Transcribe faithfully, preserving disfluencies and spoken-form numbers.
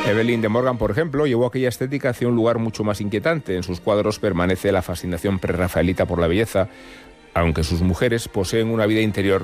Evelyn de Morgan, por ejemplo, llevó aquella estética hacia un lugar mucho más inquietante. En sus cuadros permanece la fascinación prerrafaelita por la belleza, aunque sus mujeres poseen una vida interior